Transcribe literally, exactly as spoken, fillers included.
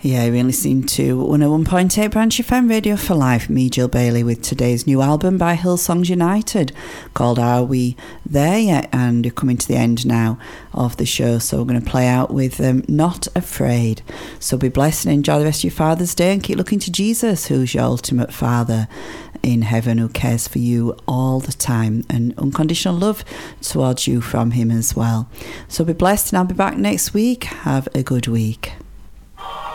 Yeah, you're listening to one oh one point eight Branch F M Radio for Life. Me, Jill Bailey, with today's new album by Hillsongs United called Are We There Yet? And you're coming to the end now of the show, so we're going to play out with um, Not Afraid. So be blessed and enjoy the rest of your Father's Day, and keep looking to Jesus, who's your ultimate Father in heaven, who cares for you all the time, and unconditional love towards you from him as well. So be blessed, and I'll be back next week. Have a good week.